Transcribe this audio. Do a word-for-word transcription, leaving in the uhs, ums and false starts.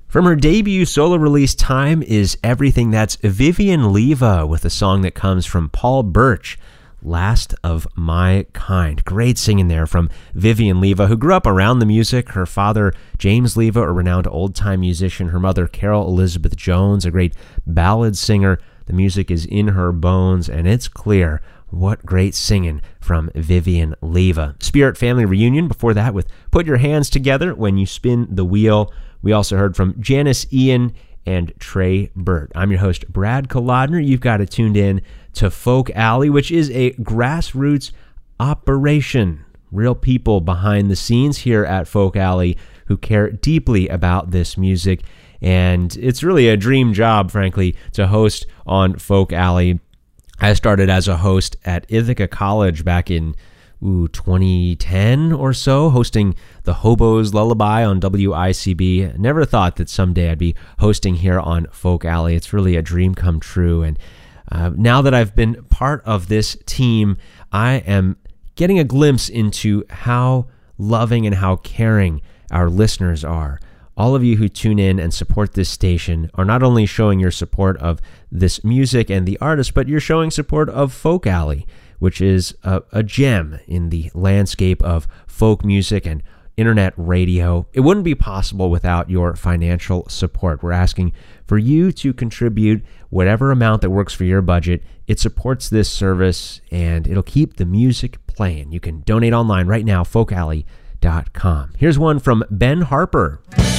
From her debut solo release, Time Is Everything, that's Vivian Leva with a song that comes from Paul Birch, Last of My Kind. Great singing there from Vivian Leva, who grew up around the music. Her father, James Leva, a renowned old-time musician. Her mother, Carol Elizabeth Jones, a great ballad singer. The music is in her bones, and it's clear. What great singing from Vivian Leva. Spirit Family Reunion before that with Put Your Hands Together When You Spin the Wheel. We also heard from Janice Ian and Trey Burt. I'm your host, Brad Kolodner. You've got it tuned in to Folk Alley, which is a grassroots operation. Real people behind the scenes here at Folk Alley who care deeply about this music. And it's really a dream job, frankly, to host on Folk Alley. I started as a host at Ithaca College back in ooh, twenty ten or so, hosting the Hobo's Lullaby on W I C B. Never thought that someday I'd be hosting here on Folk Alley. It's really a dream come true. And uh, now that I've been part of this team, I am getting a glimpse into how loving and how caring our listeners are. All of you who tune in and support this station are not only showing your support of this music and the artist, but you're showing support of Folk Alley, which is a, a gem in the landscape of folk music and internet radio. It wouldn't be possible without your financial support. We're asking for you to contribute whatever amount that works for your budget. It supports this service, and it'll keep the music playing. You can donate online right now, folk alley dot com. Here's one from Ben Harper.